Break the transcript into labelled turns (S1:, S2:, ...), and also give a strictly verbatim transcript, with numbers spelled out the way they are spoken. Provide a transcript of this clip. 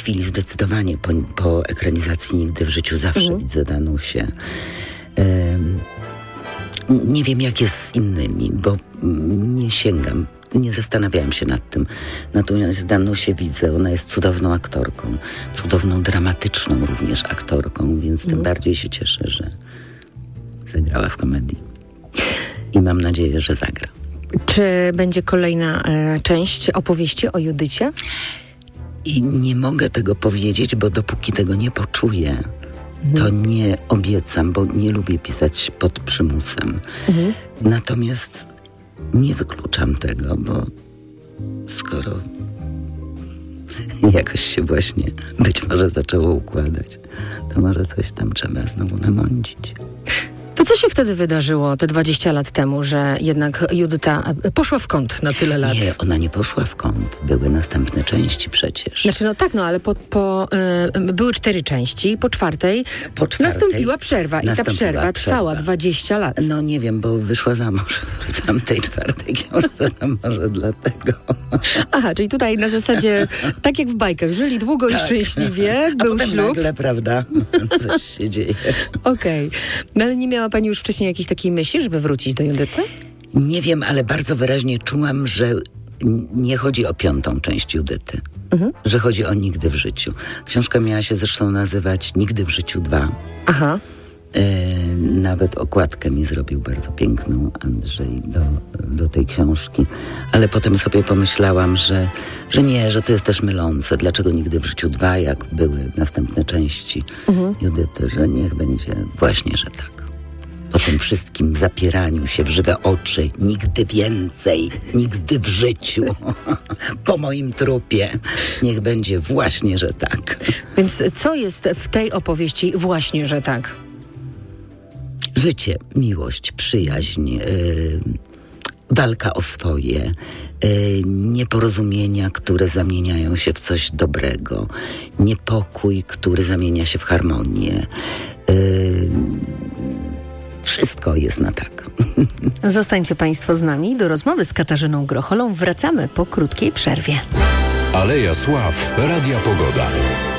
S1: chwili zdecydowanie po, po ekranizacji Nigdy w życiu zawsze mhm. widzę Danusię. Um, nie wiem, jak jest z innymi, bo nie sięgam, nie zastanawiałam się nad tym. Natomiast Danusię widzę, ona jest cudowną aktorką, cudowną, dramatyczną również aktorką, więc mhm. tym bardziej się cieszę, że zagrała w komedii. I mam nadzieję, że zagra.
S2: Czy będzie kolejna e, część opowieści o Judycie?
S1: I nie mogę tego powiedzieć, bo dopóki tego nie poczuję, mhm. to nie obiecam, bo nie lubię pisać pod przymusem. Mhm. Natomiast nie wykluczam tego, bo skoro jakoś się właśnie być może zaczęło układać, to może coś tam trzeba znowu namącić.
S2: To co się wtedy wydarzyło te dwadzieścia lat temu, że jednak Judyta poszła w kąt na tyle lat?
S1: Nie, ona nie poszła w kąt. Były następne części przecież.
S2: Znaczy no tak, no ale po, po, y, były cztery części. Po czwartej, po czwartej nastąpiła przerwa. I ta przerwa trwała dwadzieścia lat.
S1: No nie wiem, bo wyszła za mąż w tamtej czwartej książce, to może dlatego.
S2: Aha, czyli tutaj na zasadzie, tak jak w bajkach, żyli długo tak. i szczęśliwie, był
S1: A potem
S2: ślub.
S1: nagle, prawda, coś się dzieje.
S2: Okej. Okay. No ale nie miała pani już wcześniej jakiejś takiej myśli, żeby wrócić do Judyty?
S1: Nie wiem, ale bardzo wyraźnie czułam, że nie chodzi o piątą część Judyty. Mhm. Że chodzi o Nigdy w życiu. Książka miała się zresztą nazywać Nigdy w życiu dwa.
S2: Aha.
S1: E, nawet okładkę mi zrobił bardzo piękną Andrzej do, do tej książki. Ale potem sobie pomyślałam, że, że nie, że to jest też mylące. Dlaczego Nigdy w życiu dwa, jak były następne części mhm. Judyty, że niech będzie właśnie, że tak. Po tym wszystkim zapieraniu się w żywe oczy, nigdy więcej, nigdy w życiu, po moim trupie, niech będzie właśnie, że tak.
S2: Więc co jest w tej opowieści właśnie, że tak?
S1: Życie, miłość, przyjaźń, yy, walka o swoje, yy, nieporozumienia, które zamieniają się w coś dobrego, niepokój, który zamienia się w harmonię. Yy, Wszystko jest na tak.
S2: Zostańcie Państwo z nami. Do rozmowy z Katarzyną Grocholą wracamy po krótkiej przerwie.
S3: Aleja Sław, Radia Pogoda.